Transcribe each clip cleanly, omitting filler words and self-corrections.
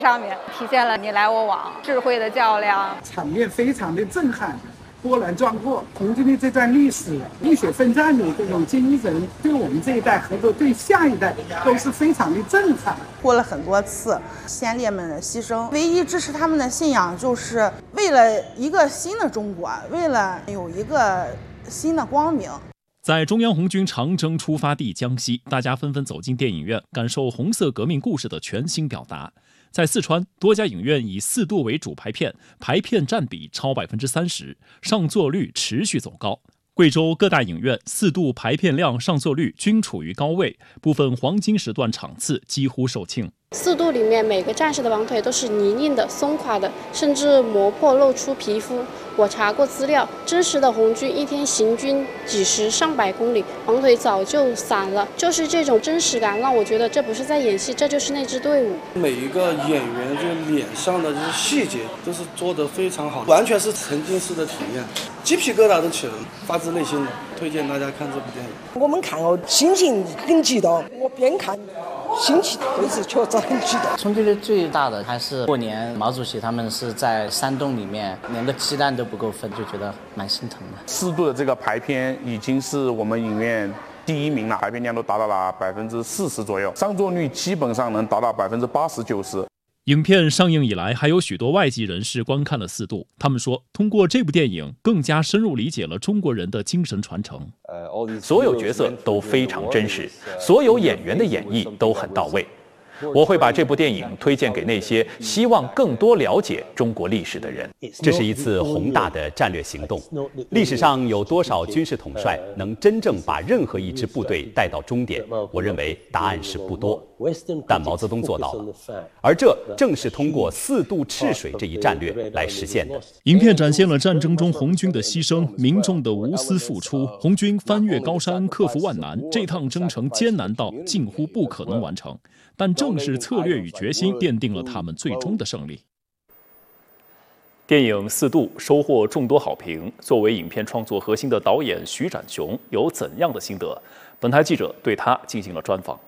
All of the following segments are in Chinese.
上面体现了你来我往、智慧的较量， 场面非常的震撼。波澜壮阔，红军的这段历史浴血奋战的这种精神，对我们这一代和对下一代都是非常的震撼。 过了很多次，先烈们的牺牲，唯一支持他们的信仰，就是为了一个新的中国，为了有一个新的光明。 在中央红军长征出发地江西，大家纷纷走进电影院，感受红色革命故事的全新表达。在四川，多家影院以4度为主排片，排片占比超30%，上座率持续走高。贵州各大影院4度排片量、上座率均处于高位，部分黄金时段场次几乎售罄。 4度里面每个战士的绑腿都是泥泞的、松垮的，甚至磨破露出皮肤。我查过资料，真实的红军一天行军几十上百公里，绑腿早就散了。就是这种真实感，让我觉得这不是在演戏，这就是那支队伍。 每一个演员就脸上的这些细节都是做得非常好，完全是沉浸式的体验，鸡皮疙瘩都起来了，发自内心的推荐大家看这部电影。 我们看哦，心情很激动，我边看心情都是确实很激动。 冲击力最大的还是过年毛主席他们是在山洞里面，连个鸡蛋都不够分，就觉得蛮心疼的。 4度的这个排片已经是我们影院第1名了，排片量都达到了40%左右，上座率基本上能达到80%-90%。 影片上映以来，还有许多外籍人士观看了4度。他们说，通过这部电影，更加深入理解了中国人的精神传承。 所有角色都非常真实，所有演员的演绎都很到位。我会把这部电影推荐给那些希望更多了解中国历史的人。 这是一次宏大的战略行动。历史上有多少军事统帅能真正把任何一支部队带到终点？我认为答案是不多。但毛泽东做到了，而这正是通过4度赤水这一战略来实现的。 影片展现了战争中红军的牺牲、民众的无私付出。红军翻越高山，克服万难，这趟征程艰难到近乎不可能完成。但正是策略与决心奠定了他们最终的胜利。电影4度收获众多好评。作为影片创作核心的导演徐展雄有怎样的心得？本台记者对他进行了专访。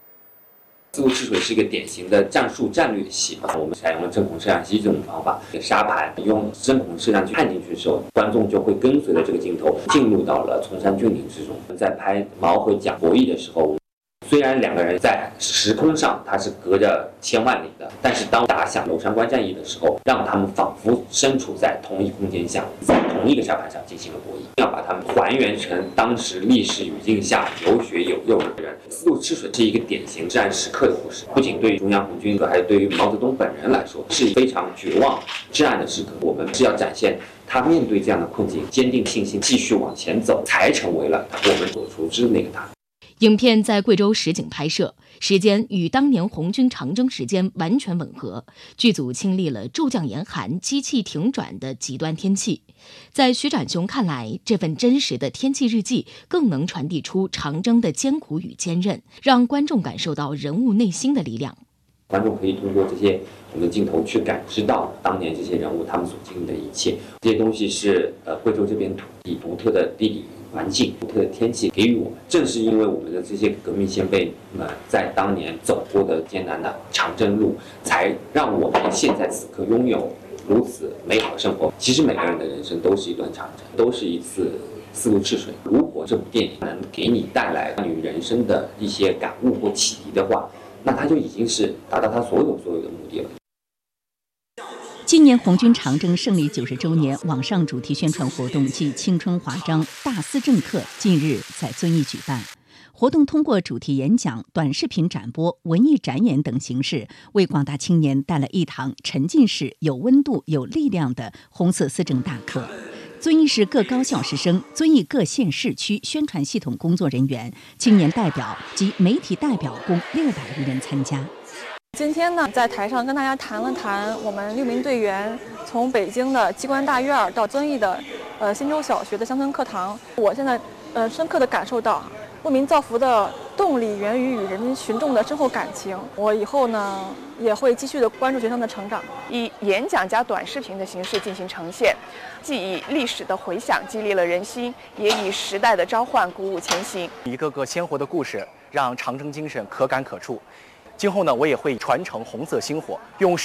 4度赤水是一个典型的战术战略戏，我们采用了针孔摄像机这种方法，沙盘用针孔摄像机看进去的时候，观众就会跟随着这个镜头进入到了崇山峻岭之中。在拍毛和蒋博弈的时候，虽然2个人在时空上它是隔着千万里的，但是当打响娄山关战役的时候，让他们仿佛身处在同一空间下，在同一个沙盘上进行了博弈，要把他们还原成当时历史语境下有血有肉的人。4度赤水是一个典型至暗时刻的故事，不仅对于中央红军，还对于毛泽东本人来说是非常绝望至暗的时刻。我们是要展现他面对这样的困境，坚定信心，继续往前走，才成为了我们所熟知的那个他。 影片在贵州实景拍摄，时间与当年红军长征时间完全吻合。剧组经历了骤降严寒、机器停转的极端天气。在徐展雄看来，这份真实的天气日记更能传递出长征的艰苦与坚韧，让观众感受到人物内心的力量。 观众可以通过这些我们的镜头去感知到当年这些人物他们所经历的一切。这些东西是贵州这边土地独特的地理环境、独特的天气给予我们。正是因为我们的这些革命先辈们在当年走过的艰难的长征路，才让我们现在此刻拥有如此美好的生活。其实每个人的人生都是一段长征，都是一次4度赤水。如果这部电影能给你带来关于人生的一些感悟或启迪的话，那它就已经是达到它所有的目的了。 今年红军长征胜利90周年网上主题宣传活动暨青春华章大思政课近日在遵义举办。活动通过主题演讲、短视频展播、文艺展演等形式，为广大青年带来一堂沉浸式、有温度、有力量的红色思政大课。遵义市各高校师生、遵义各县市区宣传系统工作人员、青年代表及媒体代表共600余人参加。 今天呢，在台上跟大家谈了谈我们6名队员从北京的机关大院到遵义的新洲小学的乡村课堂。我现在深刻地感受到为民造福的动力源于与人民群众的深厚感情。我以后呢也会继续的关注学生的成长， 以演讲加短视频的形式进行呈现，既以历史的回响激励了人心，也以时代的召唤鼓舞前行。 一个个鲜活的故事，让长征精神可感可触。今后呢，我也会传承红色星火，用